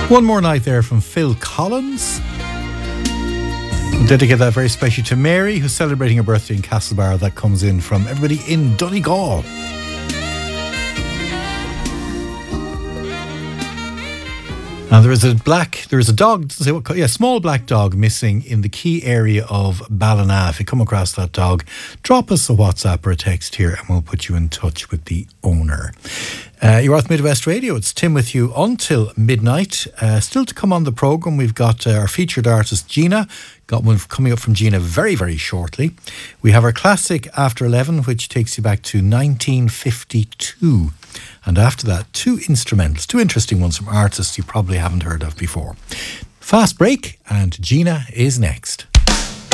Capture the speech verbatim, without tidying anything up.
One More Night there from Phil Collins. We'll dedicate that very specially to Mary, who's celebrating her birthday in Castlebar. That comes in from everybody in Donegal. Now there is a black, there is a dog, doesn't say what, yeah, small black dog missing in the key area of Ballina. If you come across that dog, drop us a WhatsApp or a text here and we'll put you in touch with the owner. Uh, you're at Midwest Radio. It's Tim with you until midnight. Uh, still to come on the programme, we've got uh, our featured artist Gina. Got one coming up from Gina very, very shortly. We have our classic After eleven, which takes you back to nineteen fifty-two. And after that, two instrumentals, two interesting ones from artists you probably haven't heard of before. Fast break, and Gina is next.